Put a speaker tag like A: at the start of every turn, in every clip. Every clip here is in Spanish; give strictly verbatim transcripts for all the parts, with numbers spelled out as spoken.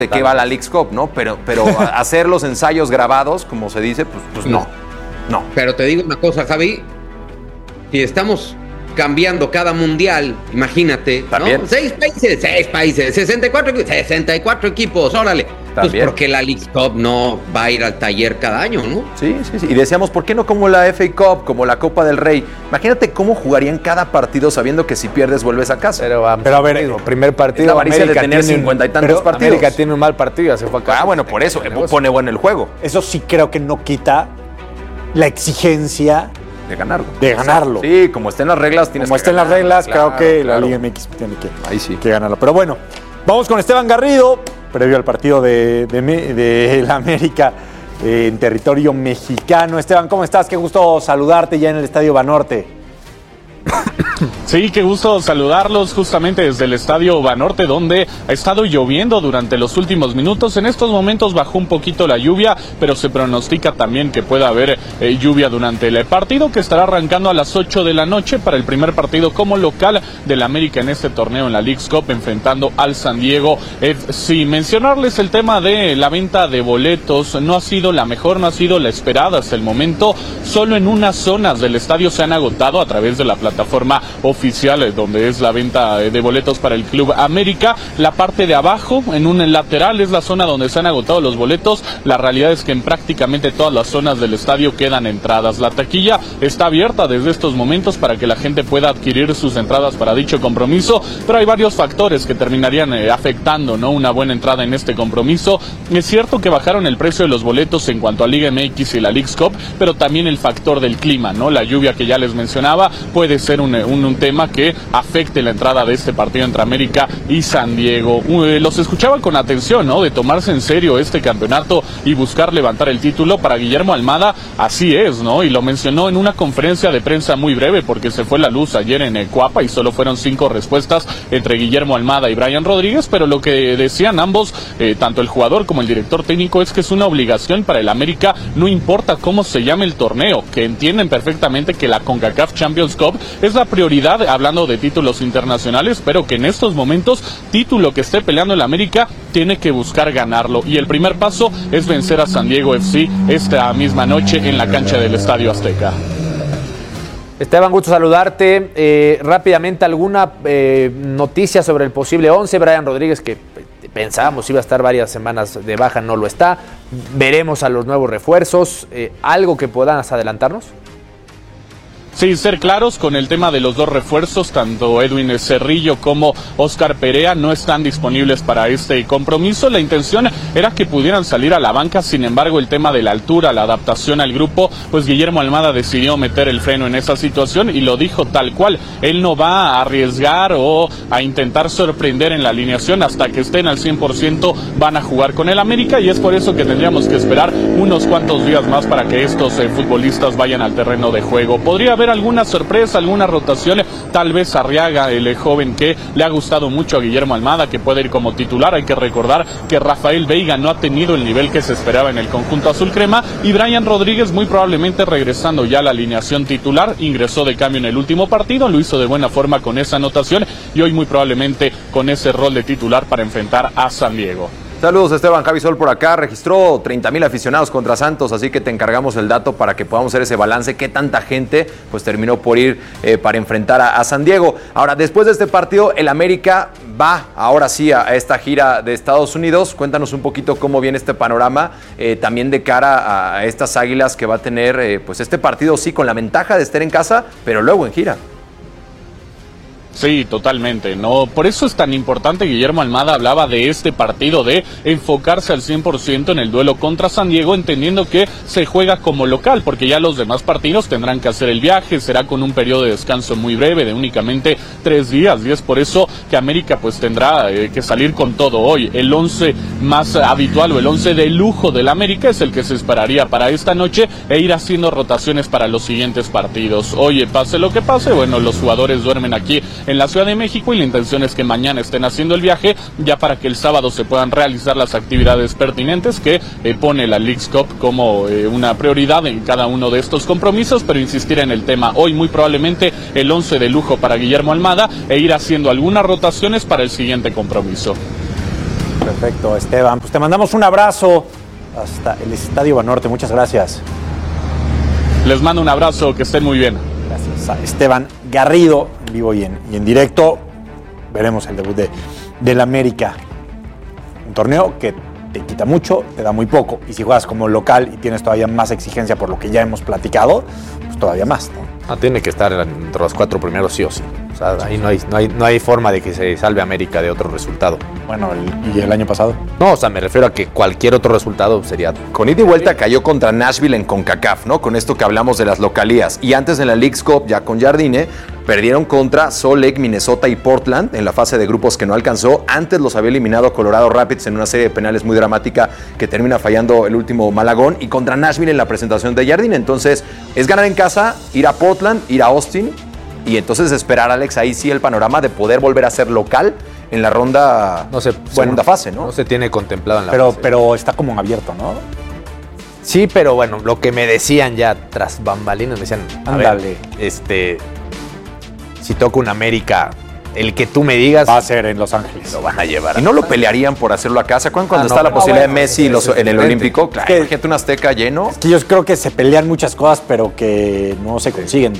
A: de qué va la Leagues Cup, ¿no? Pero, pero hacer los ensayos grabados, como se dice, pues, pues no, no.
B: Pero te digo una cosa, Javi, si estamos cambiando cada mundial, imagínate, ¿no? Seis países, seis países, sesenta y cuatro, sesenta y cuatro equipos, órale. Pues porque la Leagues Cup no va a ir al taller cada año, ¿no?
A: Sí, sí, sí. Y decíamos, ¿por qué no como la F A Cup, como la Copa del Rey? Imagínate cómo jugarían cada partido sabiendo que si pierdes vuelves a casa.
C: Pero, pero a ver, el primer partido,
A: la avaricia de tener cincuenta y tantos partidos.
C: América tiene un mal partido, se fue a casa.
A: Ah, bueno, por eso, pone bueno el juego.
D: Eso sí creo que no quita la exigencia
A: de ganarlo.
D: De ganarlo.
A: Sí, como estén las reglas, tienes
D: como
A: que
D: estén las reglas, claro, creo que claro. La Liga M X tiene que,
A: Ahí sí.
D: que ganarlo. Pero bueno, vamos con Esteban Garrido, previo al partido de, de, de la América eh, en territorio mexicano. Esteban, ¿cómo estás? Qué gusto saludarte ya en el Estadio Banorte.
E: Sí, qué gusto saludarlos justamente desde el Estadio Banorte, donde ha estado lloviendo durante los últimos minutos. En estos momentos bajó un poquito la lluvia, pero se pronostica también que pueda haber eh, lluvia durante el partido, que estará arrancando a las ocho de la noche para el primer partido como local del América en este torneo en la Leagues Cup, enfrentando al San Diego F C. Mencionarles el tema de la venta de boletos, no ha sido la mejor, no ha sido la esperada hasta el momento. Solo en unas zonas del estadio se han agotado a través de la plataforma oficial, donde es la venta de boletos para el Club América. La parte de abajo, en un lateral, es la zona donde se han agotado los boletos. La realidad es que en prácticamente todas las zonas del estadio quedan entradas. La taquilla está abierta desde estos momentos para que la gente pueda adquirir sus entradas para dicho compromiso, pero hay varios factores que terminarían eh, afectando, ¿no?, una buena entrada en este compromiso. Es cierto que bajaron el precio de los boletos en cuanto a Liga M X y la Leagues Cup, pero también el factor del clima, ¿no? La lluvia que ya les mencionaba puede ser un, un, un tema que afecte la entrada de este partido entre América y San Diego. Uh, los escuchaba con atención, ¿no?, de tomarse en serio este campeonato y buscar levantar el título. Para Guillermo Almada así es, ¿no? Y lo mencionó en una conferencia de prensa muy breve, porque se fue la luz ayer en Cuapa y solo fueron cinco respuestas entre Guillermo Almada y Brian Rodríguez, pero lo que decían ambos, eh, tanto el jugador como el director técnico, es que es una obligación para el América, no importa cómo se llame el torneo, que entienden perfectamente que la CONCACAF Champions Cup es la prioridad, hablando de títulos internacionales, pero que en estos momentos, título que esté peleando el América, tiene que buscar ganarlo, y el primer paso es vencer a San Diego F C esta misma noche en la cancha del Estadio Azteca.
C: Esteban, gusto saludarte. Eh, rápidamente, ¿alguna eh, noticia sobre el posible once? Brian Rodríguez, que pensábamos iba a estar varias semanas de baja, no lo está. Veremos a los nuevos refuerzos. Eh, ¿Algo que puedas adelantarnos?
E: Sí, ser claros con el tema de los dos refuerzos, tanto Edwin Cerrillo como Oscar Perea no están disponibles para este compromiso. La intención era que pudieran salir a la banca, sin embargo el tema de la altura, la adaptación al grupo, pues Guillermo Almada decidió meter el freno en esa situación y lo dijo tal cual. Él no va a arriesgar o a intentar sorprender en la alineación hasta que estén al cien por ciento, van a jugar con el América, y es por eso que tendríamos que esperar unos cuantos días más para que estos eh, futbolistas vayan al terreno de juego. Podría haber alguna sorpresa, alguna rotación, tal vez Arriaga, el joven que le ha gustado mucho a Guillermo Almada, que puede ir como titular. Hay que recordar que Rafael Veiga no ha tenido el nivel que se esperaba en el conjunto azul crema, y Brian Rodríguez muy probablemente regresando ya a la alineación titular. Ingresó de cambio en el último partido, lo hizo de buena forma con esa anotación, y hoy muy probablemente con ese rol de titular para enfrentar a San Diego.
A: Saludos, Esteban. Javi Sol por acá. Registró treinta mil aficionados contra Santos, así que te encargamos el dato para que podamos hacer ese balance. ¿Qué tanta gente pues terminó por ir eh, para enfrentar a, a San Diego? Ahora, después de este partido, el América va ahora sí a, a esta gira de Estados Unidos. Cuéntanos un poquito cómo viene este panorama, eh, también de cara a estas Águilas que va a tener eh, pues este partido, sí, con la ventaja de estar en casa, pero luego en gira.
E: Sí, totalmente, no, por eso es tan importante. Guillermo Almada hablaba de este partido, de enfocarse al cien por ciento en el duelo contra San Diego, entendiendo que se juega como local, porque ya los demás partidos tendrán que hacer el viaje, será con un periodo de descanso muy breve, de únicamente tres días, y es por eso que América pues tendrá eh, que salir con todo hoy. El once más habitual, o el once de lujo del América, es el que se esperaría para esta noche, e ir haciendo rotaciones para los siguientes partidos. Oye, pase lo que pase, bueno, los jugadores duermen aquí en la Ciudad de México, y la intención es que mañana estén haciendo el viaje ya para que el sábado se puedan realizar las actividades pertinentes que eh, pone la Leagues Cup como eh, una prioridad en cada uno de estos compromisos. Pero insistir en el tema, hoy muy probablemente el once de lujo para Guillermo Almada, e ir haciendo algunas rotaciones para el siguiente compromiso.
D: Perfecto, Esteban. Pues te mandamos un abrazo hasta el Estadio Banorte. Muchas gracias.
E: Les mando un abrazo, que estén muy bien.
D: Gracias a Esteban Garrido, en vivo y en, y en directo. Veremos el debut de, del América. Un torneo que te quita mucho, te da muy poco. Y si juegas como local y tienes todavía más exigencia por lo que ya hemos platicado, pues todavía más, ¿no?
C: Ah, tiene que estar entre los cuatro primeros sí o sí. O sea, ahí no hay, no hay, no hay forma de que se salve América de otro resultado.
D: Bueno, el, ¿y el año pasado?
C: No, o sea, me refiero a que cualquier otro resultado sería...
A: Con ida y vuelta cayó contra Nashville en CONCACAF, ¿no? Con esto que hablamos de las localías. Y antes en la Leagues Cup, ya con Jardine, perdieron contra Salt Lake, Minnesota y Portland en la fase de grupos que no alcanzó. Antes los había eliminado Colorado Rapids en una serie de penales muy dramática que termina fallando el último Malagón. Y contra Nashville en la presentación de Jardine. Entonces, es ganar en casa, ir a Portland, ir a Austin y entonces esperar, Alex, ahí sí el panorama de poder volver a ser local en la ronda,
C: no sé,
A: segunda
C: bueno,
A: fase, ¿no?
C: No se tiene contemplado en la
D: pero,
C: fase.
D: Pero está como abierto, ¿no?
C: Sí, pero bueno, lo que me decían ya tras bambalinas, me decían, ándale, este, si toca un América, el que tú me digas...
D: Va a ser en Los Ángeles.
C: Lo van a llevar.
A: ¿Y no lo pelearían por hacerlo a casa? ¿Cuándo, cuando
C: ah,
A: está
C: no,
A: la posibilidad
C: no, bueno,
A: de Messi los, en el Olímpico? Claro,
D: que,
A: imagínate un Azteca lleno.
D: Es que yo creo que se pelean muchas cosas, pero que no se consiguen.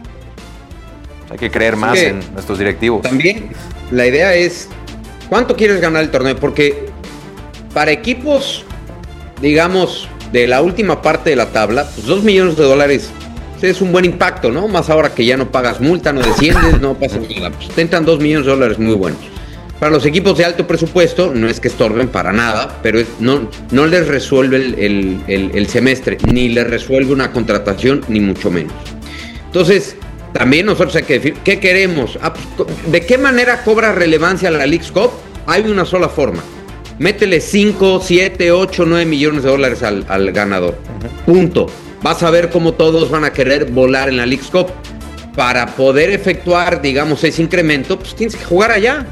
A: Hay que creer más
B: que
A: en nuestros directivos.
B: También la idea es, ¿cuánto quieres ganar el torneo? Porque para equipos, digamos, de la última parte de la tabla, pues dos millones de dólares es un buen impacto, ¿no? Más ahora que ya no pagas multa, no desciendes, no pasa nada. Pues te entran dos millones de dólares muy buenos. Para los equipos de alto presupuesto, no es que estorben para nada, pero es, no, no les resuelve el, el, el, el semestre, ni les resuelve una contratación, ni mucho menos. Entonces, también nosotros hay que decir, ¿qué queremos? ¿De qué manera cobra relevancia la Leagues Cup? Hay una sola forma. Métele cinco, siete, ocho, nueve millones de dólares al, al ganador. Uh-huh. Punto. Vas a ver cómo todos van a querer volar en la Leagues Cup. Para poder efectuar, digamos, ese incremento, pues tienes que jugar allá.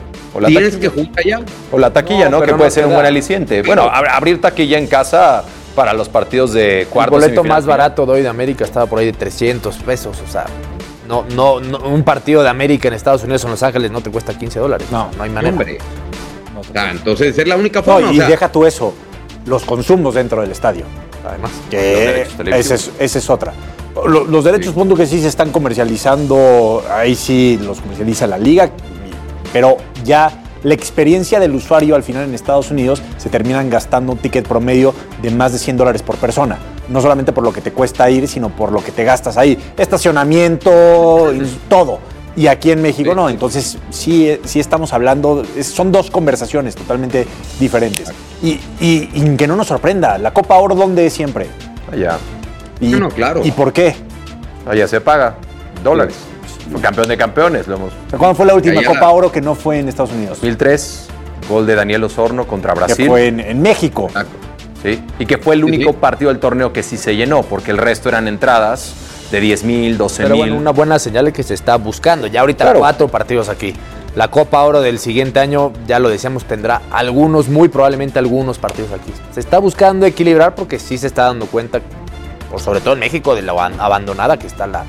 B: O la tienes taquilla. que jugar allá.
A: O la taquilla, ¿no? ¿no? Que no puede ser un buen aliciente. Bueno, ab- abrir taquilla en casa para los partidos de cuartos.
C: El boleto más barato de hoy de América estaba por ahí de trescientos pesos. O sea, no, no, no, un partido de América en Estados Unidos o en Los Ángeles no te cuesta quince dólares. No, no hay manera.
B: Hombre. No, ah, entonces es la única forma.
D: No, y o sea, deja tú eso, los consumos dentro del estadio.
C: Además,
D: que esa es, esa es otra. Los, los derechos, sí. punto que sí se están comercializando, ahí sí los comercializa la liga, pero ya la experiencia del usuario al final en Estados Unidos se terminan gastando un ticket promedio de más de cien dólares por persona. No solamente por lo que te cuesta ir, sino por lo que te gastas ahí. Estacionamiento, todo. Y aquí en México no, entonces sí, sí estamos hablando, son dos conversaciones totalmente diferentes. Y, y, y que no nos sorprenda, la Copa Oro, ¿dónde es siempre?
A: Allá.
D: Y,
B: no, no, claro.
D: ¿Y por qué?
A: Allá se paga, dólares. Sí. Campeón de campeones, lo hemos...
D: ¿Cuándo fue la última Allá. Copa Oro que no fue en Estados Unidos?
A: dos mil tres, gol de Daniel Osorno contra Brasil.
D: Que fue en, en México.
A: Exacto. Sí, y que fue el único sí, sí. partido del torneo que sí se llenó, porque el resto eran entradas de diez mil, doce mil.
C: Pero bueno, una buena señal es que se está buscando. Ya ahorita claro. cuatro partidos aquí. La Copa Oro del siguiente año, ya lo decíamos, tendrá algunos, muy probablemente algunos partidos aquí. Se está buscando equilibrar porque sí se está dando cuenta, por sobre todo en México, de la abandonada que está la,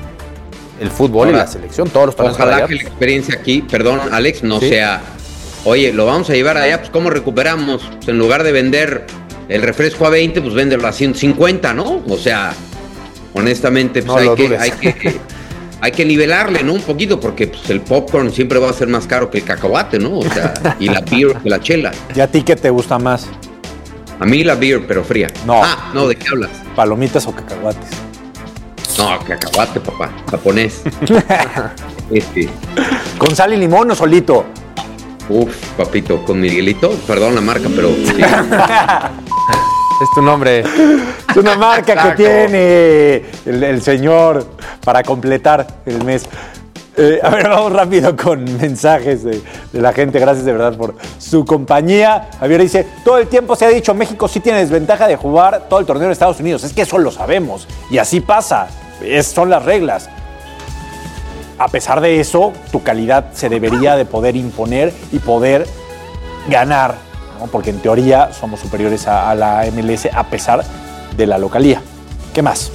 C: el fútbol Ahora, y la selección. Todos los
B: ojalá que la experiencia aquí, perdón, Alex, no ¿Sí? sea, oye, lo vamos a llevar allá, pues ¿cómo recuperamos? Pues en lugar de vender el refresco a veinte, pues véndelo a ciento cincuenta, ¿no? O sea... Honestamente, pues no hay, que, hay, que, hay que nivelarle, ¿no? Un poquito, porque pues, el popcorn siempre va a ser más caro que el cacahuate, ¿no? O sea, y la beer que la chela.
D: ¿Y a ti qué te gusta más?
B: A mí la beer, pero fría.
D: No.
B: Ah, no, ¿de qué hablas?
D: ¿Palomitas o cacahuates?
B: No, cacahuate, papá, japonés. este.
D: ¿Con sal y limón o solito?
B: Uf, papito, con Miguelito, perdón la marca, pero... Sí.
C: Es tu nombre.
D: Es una marca que tiene el, el señor para completar el mes. Eh, a ver, vamos rápido con mensajes de, de la gente. Gracias de verdad por su compañía. Javier dice, todo el tiempo se ha dicho, México sí tiene desventaja de jugar todo el torneo en Estados Unidos. Es que eso lo sabemos. Y así pasa. Es, son las reglas. A pesar de eso, tu calidad se debería de poder imponer y poder ganar. ¿no? Porque en teoría somos superiores a, a la M L S a pesar de la localía. ¿Qué más?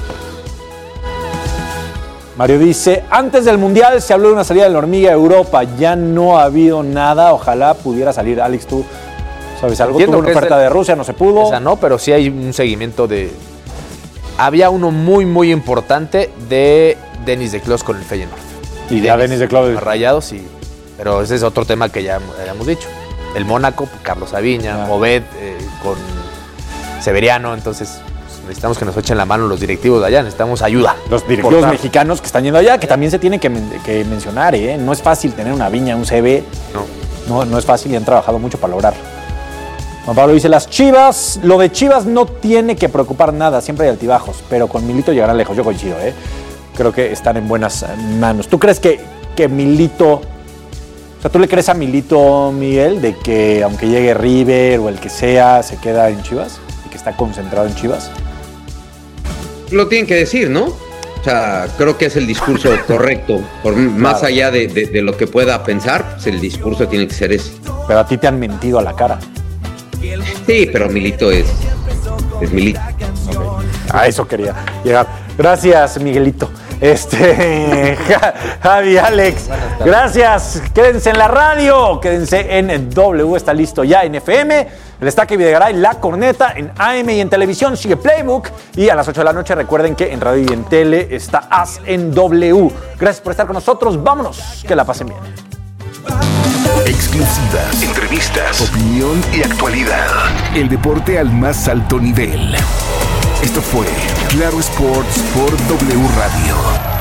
D: Mario dice, antes del Mundial se habló de una salida de la hormiga a Europa, ya no ha habido nada, ojalá pudiera salir. Alex, tú ¿Sabes algo?
C: Entiendo
D: Tuvo una
C: que es
D: oferta
C: el-
D: de Rusia, no se pudo.
C: Esa no, pero sí hay un seguimiento de... Había uno muy, muy importante de Denis de Clos con el Feyenoord.
D: Y ya Denis de Clos.
C: Rayados, y... pero ese es otro tema que ya habíamos dicho. El Mónaco, Carlos Saviña,
D: Ah.
C: Obed eh, con Severiano, entonces pues, necesitamos que nos echen la mano los directivos de allá, necesitamos ayuda.
D: Los directivos
C: Portar.
D: mexicanos que están yendo allá, que también se tiene que, men- que mencionar, ¿eh? No es fácil tener una viña, un C V.
C: No.
D: No, no es fácil y han trabajado mucho para lograr. Juan Pablo dice, las Chivas, lo de Chivas no tiene que preocupar nada, siempre hay altibajos, pero con Milito llegarán lejos, yo coincido, ¿eh? Creo que están en buenas manos. ¿Tú crees que, que Milito, o sea, tú le crees a Milito, Miguel, de que aunque llegue River o el que sea, se queda en Chivas y que está concentrado en Chivas?
B: Lo tienen que decir, ¿no? O sea, creo que es el discurso correcto. Por más
D: Claro.
B: allá de, de- de lo que pueda pensar, pues el discurso tiene que ser ese.
D: Pero a ti te han mentido a la cara.
B: Sí, pero Milito es, es Milito.
D: A eso quería llegar. Gracias, Miguelito. Este, Ja- Javi, Alex, gracias. Quédense en la radio, quédense en W, está listo ya en F M, el Destaque Videgaray, La Corneta, en A M y en televisión sigue Playbook. Y a las ocho de la noche recuerden que en radio y en tele está As en W. Gracias por estar con nosotros, vámonos, que la pasen bien.
F: Exclusivas, entrevistas, opinión y actualidad. El deporte al más alto nivel. Esto fue Claro Sports por W Radio.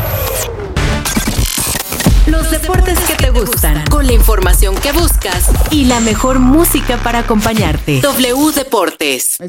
G: Los deportes que te gustan, con la información que buscas y la mejor música para acompañarte. W Deportes.